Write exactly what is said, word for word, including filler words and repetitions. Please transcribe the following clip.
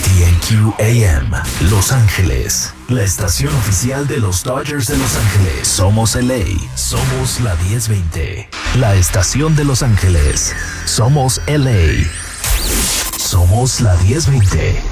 K N Q A M, Los Ángeles, la estación oficial de los Dodgers de Los Ángeles. Somos L A, somos la diez veinte, la estación de Los Ángeles. Somos L A, somos la diez veinte.